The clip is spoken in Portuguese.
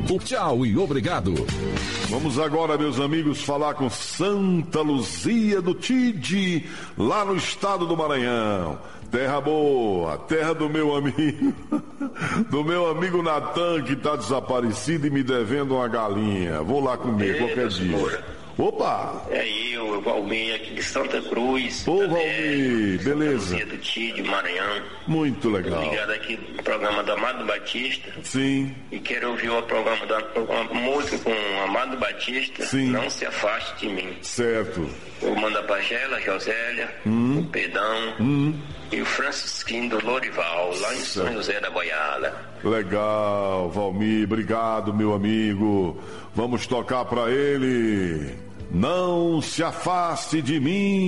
Tchau e obrigado. Vamos agora, meus amigos, falar com Santa Luzia do Tide, lá no estado do Maranhão. Terra boa, terra do meu amigo Natan, que tá desaparecido e me devendo uma galinha. Vou lá comer qualquer dia. Opa! É eu, Valmir, aqui de Santa Cruz. Ô, Valmir, beleza? Santa Luzia do Tide, Maranhão. Muito legal. Ligado aqui no programa do Amado Batista. Sim. E quero ouvir o programa da música com o Amado Batista. Sim. Não se afaste de mim. Certo. Vou mandar pra Gela, Josélia, o Pedão e o Francisquinho do Lorival, lá em São José da Boiada. Legal, Valmir, obrigado, meu amigo. Vamos tocar pra ele. Não se afaste de mim.